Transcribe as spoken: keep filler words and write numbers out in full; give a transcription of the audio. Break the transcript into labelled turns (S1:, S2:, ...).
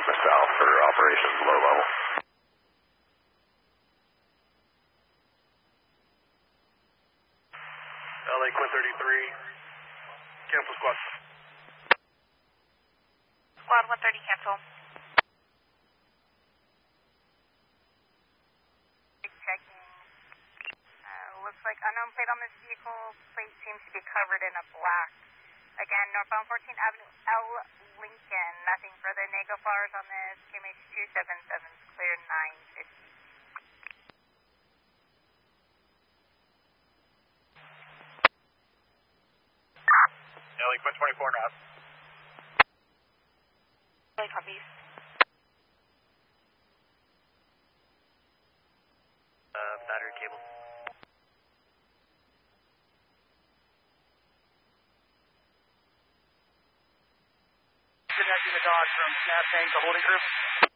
S1: Northwest South for operations low level.
S2: L A Quinn thirty-three, cancel squad.
S3: Squad one thirty, cancel. Checking. Uh, looks like unknown plate on this vehicle. Plate seems to be covered in a black. Again, northbound fourteenth Avenue, L. Lincoln. Nothing further. Nego flowers on this. K M H two seven seven, clear nine fifty.
S2: L A Quinn twenty-four now.
S3: L A copies.
S2: Uh, battery cable. Connecting the Dodge from nav tank to holding group.